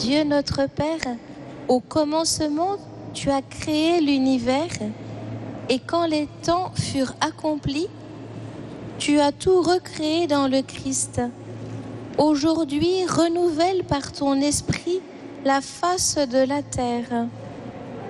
Dieu notre Père, au commencement, tu as créé l'univers et quand les temps furent accomplis, tu as tout recréé dans le Christ. Aujourd'hui, renouvelle par ton esprit la face de la terre.